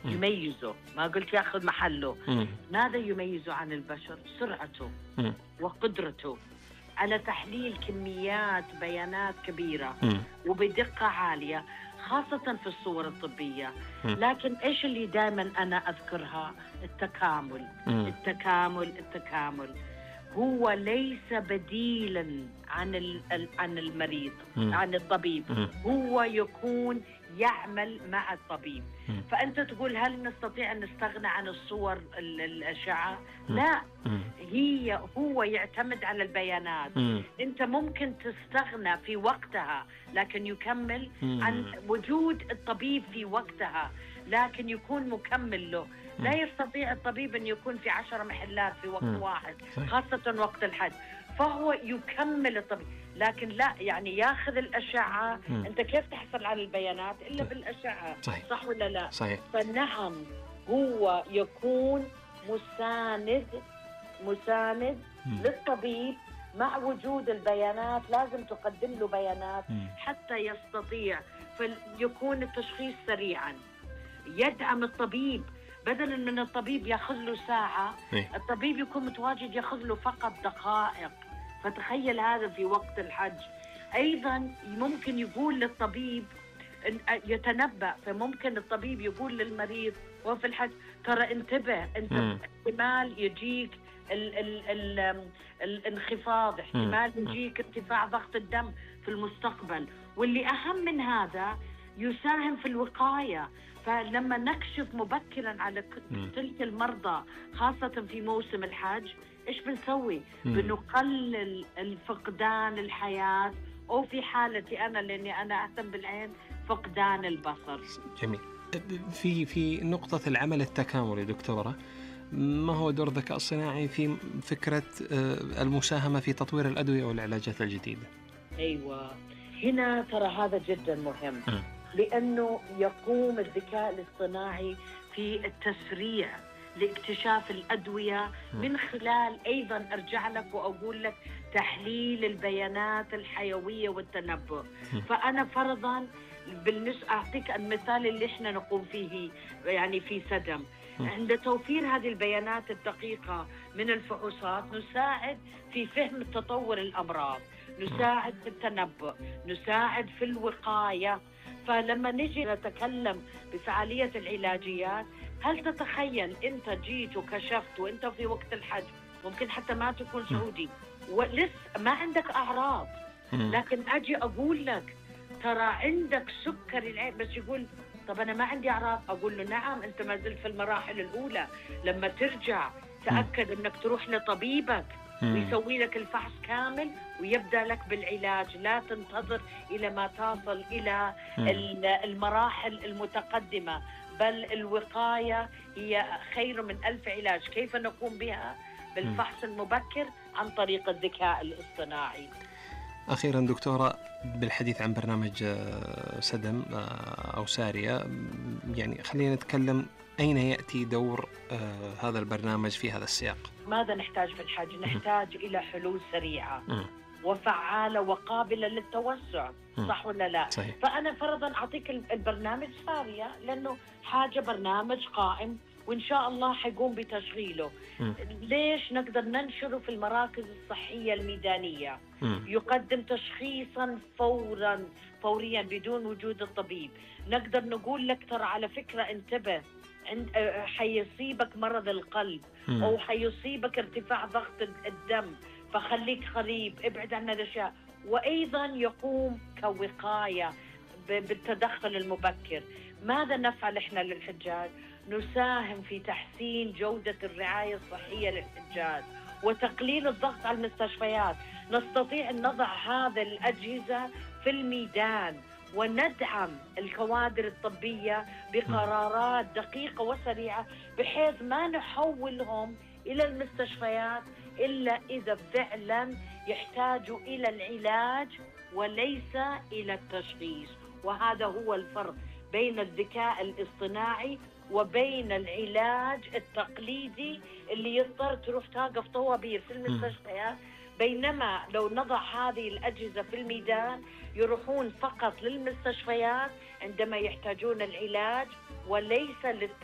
يميزه، ما قلت ياخذ محله. ماذا يميزه عن البشر؟ سرعته وقدرته على تحليل كميات بيانات كبيرة وبدقة عالية، خاصة في الصور الطبية. لكن إيش اللي دائما أنا أذكرها؟ التكامل. التكامل هو ليس بديلا عن المريض، عن الطبيب. هو يكون يعمل مع الطبيب. فأنت تقول هل نستطيع أن نستغنى عن الصور الأشعة؟ لا، هو يعتمد على البيانات. أنت ممكن تستغنى في وقتها، لكن يكمل عن وجود الطبيب في وقتها، لكن يكون مكمل له. لا يستطيع الطبيب أن يكون في 10 محلات في وقت واحد، خاصة وقت الحج، فهو يكمل الطبيب. لكن لا، يعني ياخذ الأشعة. أنت كيف تحصل على البيانات إلا بالأشعة؟ صح ولا لا؟ صحيح. فنعم، هو يكون مساند للطبيب مع وجود البيانات. لازم تقدم له بيانات حتى يستطيع، فيكون التشخيص سريعا. يدعم الطبيب، بدلا من الطبيب ياخذ له ساعة، الطبيب يكون متواجد ياخذ له فقط دقائق. فتخيل هذا في وقت الحج. أيضا ممكن يقول للطبيب يتنبأ، فممكن الطبيب يقول للمريض وفي الحج ترى انتبه، انت احتمال يجيك الانخفاض، احتمال يجيك ارتفاع ضغط الدم في المستقبل. واللي أهم من هذا يساهم في الوقاية. فلما نكشف مبكرا على تلك المرضى، خاصة في موسم الحج، إيش بنسوي؟ بنقلل الفقدان الحياة، أو في حالتي أنا لأني أنا أهتم بالعين، فقدان البصر. جميل. في نقطة العمل التكاملي دكتورة، ما هو دور الذكاء الصناعي في فكرة المساهمة في تطوير الأدوية والعلاجات الجديدة؟ أيوة، هنا ترى هذا جدا مهم، لأنه يقوم الذكاء الاصطناعي في التسريع لاكتشاف الأدوية من خلال أيضا أرجع لك وأقول لك تحليل البيانات الحيوية والتنبؤ. فأنا فرضا بالنسبة أعطيك المثال اللي إحنا نقوم فيه يعني في سدم، عند توفير هذه البيانات الدقيقة من الفحوصات نساعد في فهم تطور الأمراض، نساعد في التنبؤ، نساعد في الوقاية. فلما نجي نتكلم بفعالية العلاجيات، هل تتخيل أنت جيت وكشفت وأنت في وقت الحج، ممكن حتى ما تكون سعودي ولسه ما عندك أعراض، لكن أجي أقول لك ترى عندك سكري العين، بس يقول طب أنا ما عندي أعراض. أقول له نعم، أنت ما زلت في المراحل الأولى. لما ترجع تأكد أنك تروح لطبيبك ويسوي لك الفحص كامل ويبدأ لك بالعلاج. لا تنتظر إلى ما تصل إلى المراحل المتقدمة، بل الوقاية هي خير من 1000 علاج. كيف نقوم بها؟ بالفحص المبكر عن طريق الذكاء الاصطناعي. أخيرا دكتورة، بالحديث عن برنامج سدم أو سارية، يعني خلينا نتكلم أين يأتي دور هذا البرنامج في هذا السياق؟ ماذا نحتاج في الحج؟ نحتاج إلى حلول سريعة وفعالة وقابلة للتوسع. صح ولا لا؟ صحيح. فأنا فرضا أعطيك البرنامج سارية، لأنه حاجة برنامج قائم وإن شاء الله حيقوم بتشغيله. ليش؟ نقدر ننشره في المراكز الصحية الميدانية. يقدم تشخيصا فوريا بدون وجود الطبيب. نقدر نقول لك ترى على فكرة انتبه، حيصيبك مرض القلب أو حيصيبك ارتفاع ضغط الدم، فخليك قريب، ابعد عن الأشياء. وأيضا يقوم كوقاية بالتدخل المبكر. ماذا نفعل إحنا للحجاج؟ نساهم في تحسين جودة الرعاية الصحية للحجاج وتقليل الضغط على المستشفيات. نستطيع أن نضع هذه الأجهزة في الميدان وندعم الكوادر الطبية بقرارات دقيقة وسريعة، بحيث ما نحولهم إلى المستشفيات إلا إذا فعلا يحتاجوا إلى العلاج وليس إلى التشخيص. وهذا هو الفرق بين الذكاء الاصطناعي وبين العلاج التقليدي اللي يضطر تروح توقف طوابير في المستشفيات. بينما لو نضع هذه الأجهزة في الميدان يروحون فقط للمستشفيات عندما يحتاجون العلاج وليس